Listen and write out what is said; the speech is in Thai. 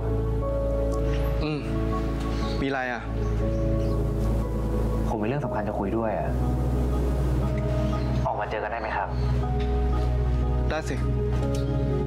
มีอะไรอ่ะผมมีเรื่องสำคัญจะคุยด้วยอ่ะออกมาเจอกันได้ไหมครับได้สิ